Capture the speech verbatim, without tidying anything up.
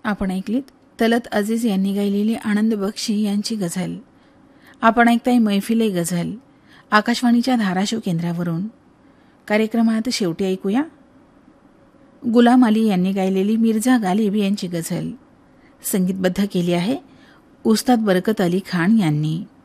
आपण ऐकलीत तलत अजीज यांनी गायलेली आनंद बक्षी यांची गझल. आपण ऐकताय मैफिले गझल आकाशवाणीच्या धाराशिव केंद्रावरून. कार्यक्रमात शेवटी ऐकूया गुलाम अली यांनी गायलेली मिर्झा गालिब यांची गझल. संगीतबद्ध केली आहे उस्ताद बरकत अली खान यांनी.